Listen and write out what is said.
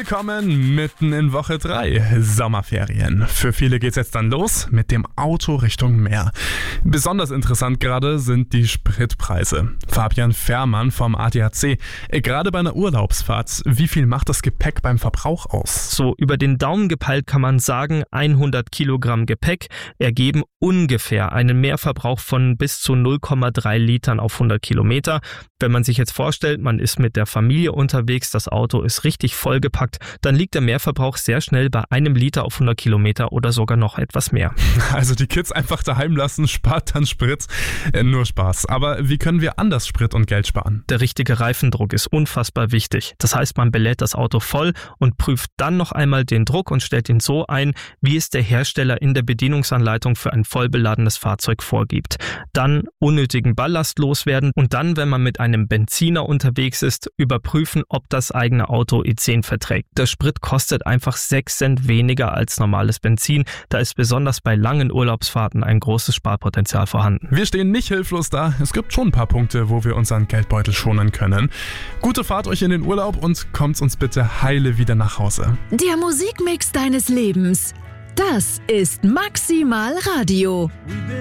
Willkommen mitten in Woche 3, Sommerferien. Für viele geht's jetzt dann los mit dem Auto Richtung Meer. Besonders interessant gerade sind die Spritpreise. Fabian Fährmann vom ADAC. Gerade bei einer Urlaubsfahrt, wie viel macht das Gepäck beim Verbrauch aus? So über den Daumen gepeilt kann man sagen, 100 Kilogramm Gepäck ergeben ungefähr einen Mehrverbrauch von bis zu 0,3 Litern auf 100 Kilometer. Wenn man sich jetzt vorstellt, man ist mit der Familie unterwegs, das Auto ist richtig vollgepackt, dann liegt der Mehrverbrauch sehr schnell bei 1 Liter auf 100 Kilometer oder sogar noch etwas mehr. Also die Kids einfach daheim lassen, spart dann Sprit. Nur Spaß. Aber wie können wir anders Sprit und Geld sparen? Der richtige Reifendruck ist unfassbar wichtig. Das heißt, man belädt das Auto voll und prüft dann noch einmal den Druck und stellt ihn so ein, wie es der Hersteller in der Bedienungsanleitung für ein vollbeladenes Fahrzeug vorgibt. Dann unnötigen Ballast loswerden und dann, wenn man mit einem Benziner unterwegs ist, überprüfen, ob das eigene Auto E10 verträgt. Der Sprit kostet einfach 6 Cent weniger als normales Benzin. Da ist besonders bei langen Urlaubsfahrten ein großes Sparpotenzial vorhanden. Wir stehen nicht hilflos da. Es gibt schon ein paar Punkte, wo wir unseren Geldbeutel schonen können. Gute Fahrt euch in den Urlaub und kommt uns bitte heile wieder nach Hause. Der Musikmix deines Lebens. Das ist Maximal Radio.